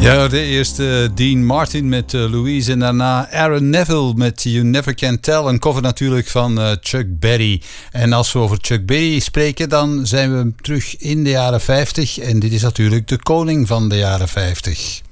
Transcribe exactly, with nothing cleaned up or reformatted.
Ja, de eerste Dean Martin met uh, Louise en daarna Aaron Neville met You Never Can Tell. Een cover natuurlijk van uh, Chuck Berry. En als we over Chuck Berry spreken, dan zijn we terug in de jaren vijftig. En dit is natuurlijk de koning van de jaren vijftig.